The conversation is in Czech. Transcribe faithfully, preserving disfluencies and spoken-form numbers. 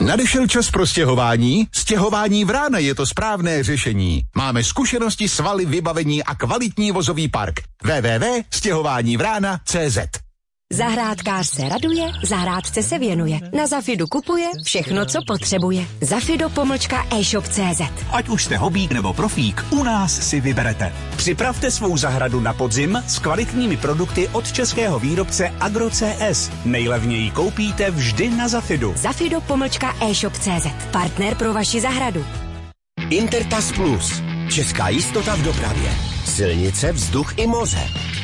Nadešel čas pro stěhování? Stěhování Vrána je to správné řešení. Máme zkušenosti, svaly, vybavení a kvalitní vozový park. w w w tečka stěhování vrána tečka c z Zahrádkář se raduje, zahrádce se věnuje. Na Zafidu kupuje všechno, co potřebuje. Zafido pomlčka e-shop tečka c z. Ať už jste hobík nebo profík, u nás si vyberete. Připravte svou zahradu na podzim s kvalitními produkty od českého výrobce Agro C S. Nejlevněji koupíte vždy na Zafidu. Zafido pomlčka e-shop tečka c z. Partner pro vaši zahradu. Intertas Plus. Česká jistota v dopravě. Silnice, vzduch i moře.